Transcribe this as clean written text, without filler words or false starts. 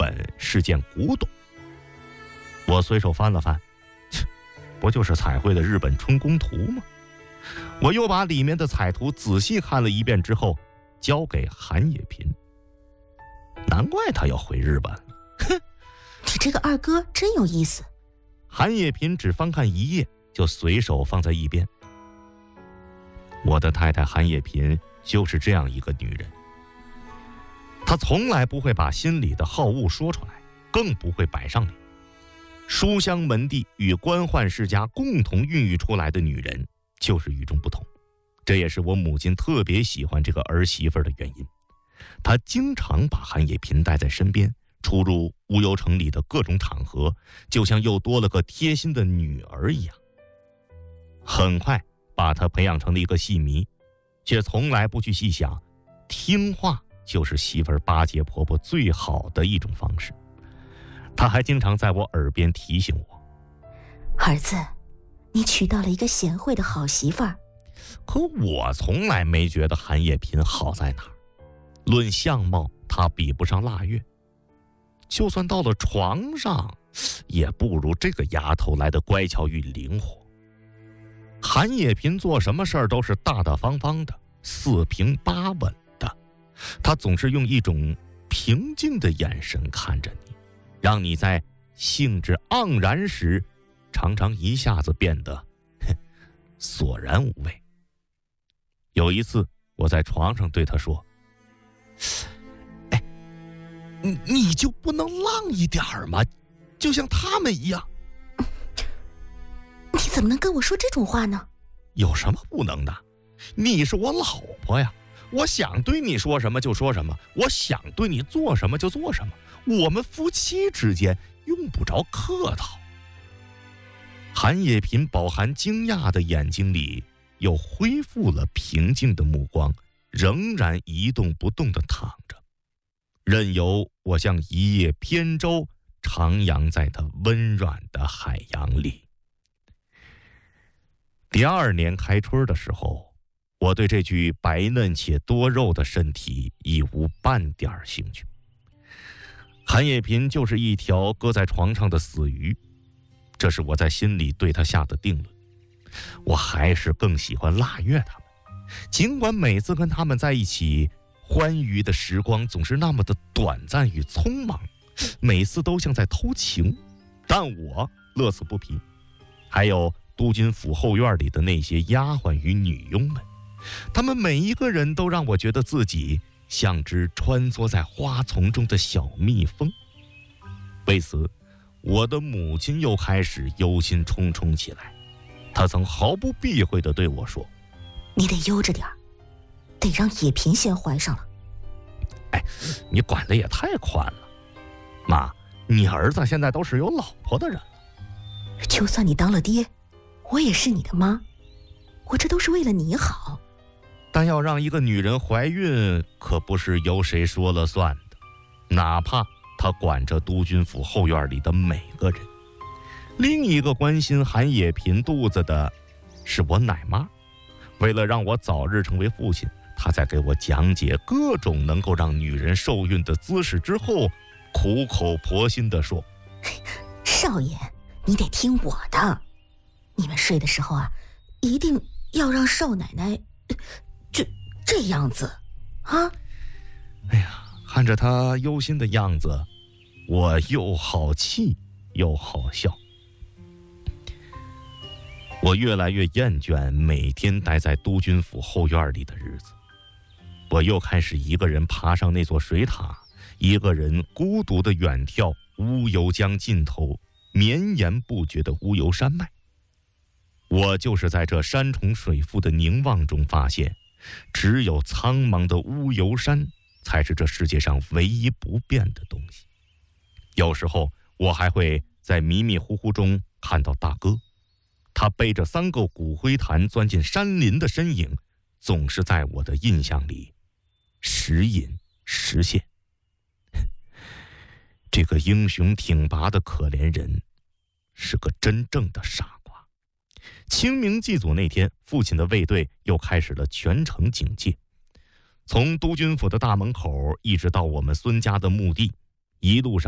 本是件古董。我随手翻了翻，不就是彩绘的日本春宫图吗？我又把里面的彩图仔细看了一遍之后，交给韩野平。难怪他要回日本。 哼，你这个二哥真有意思。 韩野平只翻看一页，就随手放在一边。我的太太韩野平就是这样一个女人，她从来不会把心里的好恶说出来，更不会摆上脸。书香门第与官宦世家共同孕育出来的女人就是与众不同，这也是我母亲特别喜欢这个儿媳妇的原因。她经常把韩野平带在身边，出入乌尤城里的各种场合，就像又多了个贴心的女儿一样。很快把她培养成了一个戏迷，却从来不去细想，听话就是媳妇儿巴结婆婆最好的一种方式。她还经常在我耳边提醒我： 儿子，你娶到了一个贤惠的好媳妇儿。 可我从来没觉得韩野平好在哪儿。论相貌，她比不上腊月，就算到了床上，也不如这个丫头来的乖巧与灵活。韩野平做什么事儿都是大大方方的，四平八稳的，她总是用一种平静的眼神看着你，让你在兴致盎然时，常常一下子变得索然无味。有一次，我在床上对她说：你就不能浪一点吗？就像他们一样。 你怎么能跟我说这种话呢？ 有什么不能的？你是我老婆呀，我想对你说什么就说什么，我想对你做什么就做什么，我们夫妻之间用不着客套。韩野平饱含惊讶的眼睛里又恢复了平静的目光，仍然一动不动地躺着，任由我像一叶扁舟徜徉在他温软的海洋里。第二年开春的时候，我对这具白嫩且多肉的身体已无半点兴趣。韩野平就是一条搁在床上的死鱼，这是我在心里对他下的定论。我还是更喜欢腊月他们，尽管每次跟他们在一起，欢愉的时光总是那么的短暂与匆忙，每次都像在偷情，但我乐此不疲。还有督军府后院里的那些丫鬟与女佣们，她们每一个人都让我觉得自己像只穿梭在花丛中的小蜜蜂。为此，我的母亲又开始忧心忡忡起来。她曾毫不避讳地对我说： 你得悠着点，得让野平先怀上了。 你管得也太宽了。妈，你儿子现在都是有老婆的人了。 就算你当了爹，我也是你的妈，我这都是为了你好。 但要让一个女人怀孕，可不是由谁说了算的，哪怕她管着督军府后院里的每个人。另一个关心韩野平肚子的是我奶妈，为了让我早日成为父亲，她在给我讲解各种能够让女人受孕的姿势之后，苦口婆心地说： 少爷，你得听我的，你们睡的时候啊，一定要让少奶奶这样子啊。 哎呀，看着她忧心的样子，我又好气又好笑。我越来越厌倦每天待在督军府后院里的日子，我又开始一个人爬上那座水塔，一个人孤独地远眺乌尤江尽头绵延不绝的乌尤山脉。我就是在这山重水复的凝望中发现，只有苍茫的乌尤山才是这世界上唯一不变的东西。有时候我还会在迷迷糊糊中看到大哥，他背着3个骨灰坛钻进山林的身影，总是在我的印象里时隐时现。这个英雄挺拔的可怜人是个真正的傻瓜。清明祭祖那天，父亲的卫队又开始了全城警戒，从督军府的大门口一直到我们孙家的墓地，一路上